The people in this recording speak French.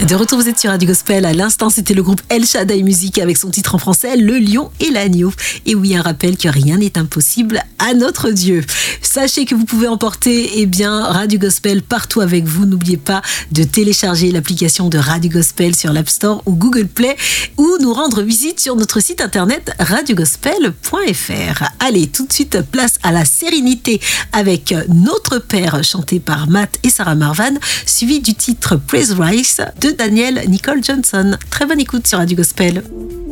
De retour, vous êtes sur Radio Gospel. À l'instant, c'était le groupe El Shaddai Music avec son titre en français, Le Lion et l'Agneau. Et oui, un rappel que rien n'est impossible à notre Dieu. Sachez que vous pouvez emporter Radio Gospel partout avec vous. N'oubliez pas de télécharger l'application de Radio Gospel sur l'App Store ou Google Play ou nous rendre visite sur notre site internet radiogospel.fr. Allez, tout de suite, place à la sérénité avec Notre Père, chanté par Matt et Sarah Marvan, suivi du titre Praise Rise de Daniel Nicole Johnson. Très bonne écoute sur Radio Gospel.